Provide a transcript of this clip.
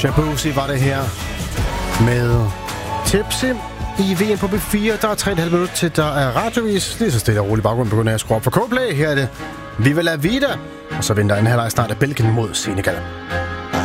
Shabuzi var det her med Tipsy i VM på B4. Der er 3,5 minutter til, der er radiovis. Lige så stille og roligt baggrund begynder jeg at skrue op for Coldplay. Her er det Viva la Vida. Og så venter en halvleg snart af Belgien mod Senegal.